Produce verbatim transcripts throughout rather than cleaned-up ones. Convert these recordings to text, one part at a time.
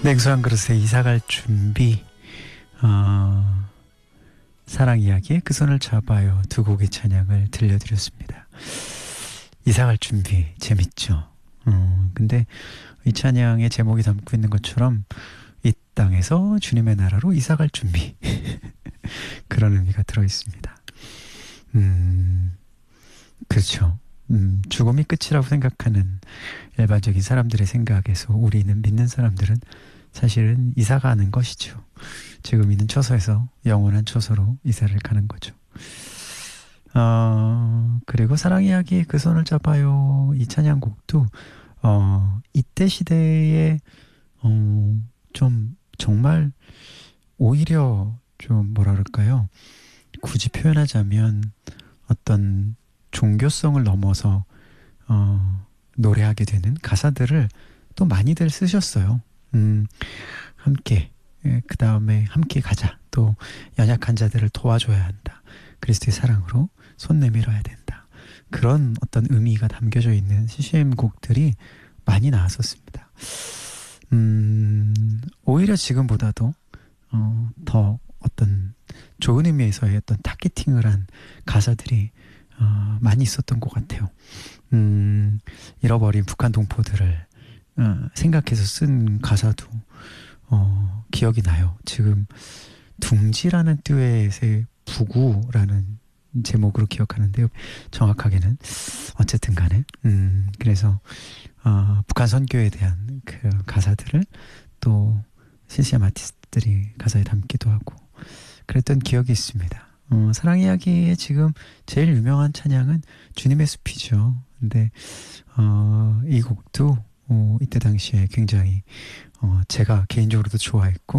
냉수 한 그릇에 이사갈 준비. 어, 사랑 이야기에 그 손을 잡아요. 두 곡의 찬양을 들려드렸습니다. 이사갈 준비 재밌죠. 어, 근데 이 찬양의 제목이 담고 있는 것처럼 이 땅에서 주님의 나라로 이사갈 준비 그런 의미가 들어있습니다. 음, 그렇죠. 음, 죽음이 끝이라고 생각하는 일반적인 사람들의 생각에서 우리는 믿는 사람들은 사실은 이사 가는 것이죠. 지금 있는 처소에서 영원한 처소로 이사를 가는 거죠. 어, 그리고 사랑 이야기 그 손을 잡아요. 이 찬양곡도 어, 이때 시대에 어, 좀 정말 오히려 좀 뭐라 그럴까요? 굳이 표현하자면 어떤 종교성을 넘어서 어, 노래하게 되는 가사들을 또 많이들 쓰셨어요. 음, 함께 예, 그 다음에 함께 가자. 또 연약한 자들을 도와줘야 한다. 그리스도의 사랑으로 손 내밀어야 된다. 그런 어떤 의미가 담겨져 있는 씨씨엠 곡들이 많이 나왔었습니다. 음, 오히려 지금보다도 어, 더 어떤 좋은 의미에서의 어떤 타겟팅을 한 가사들이 어, 많이 있었던 것 같아요. 음, 잃어버린 북한 동포들을 어, 생각해서 쓴 가사도 어, 기억이 나요. 지금 둥지라는 듀엣의 부구라는 제목으로 기억하는데요. 정확하게는 어쨌든 간에 음, 그래서 어, 북한 선교에 대한 그 가사들을 또 씨씨엠 아티스트들이 가사에 담기도 하고 그랬던 기억이 있습니다. 어, 사랑 이야기에 지금 제일 유명한 찬양은 주님의 숲이죠. 근데 어, 이 곡도 어, 이때 당시에 굉장히 어, 제가 개인적으로도 좋아했고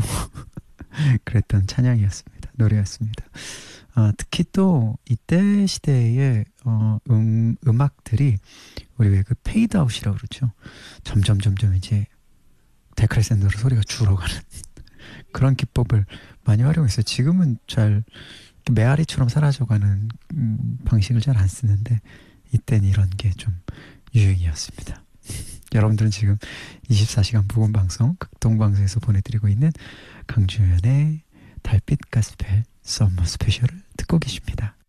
그랬던 찬양이었습니다. 노래였습니다. 어, 특히 또 이때 시대의 어, 음, 음악들이 우리 왜 그 페이드아웃이라고 그러죠. 점점 점점 이제 데크레센더로 소리가 줄어가는 그런 기법을 많이 활용했어요. 지금은 잘 메아리처럼 사라져가는 음, 방식을 잘 안 쓰는데 이때는 이런 게 좀 유행이었습니다. 여러분들은 지금 이십사 시간 부근방송 극동방송에서 보내드리고 있는 강주연의 달빛 가스펠 썸머 스페셜을 듣고 계십니다.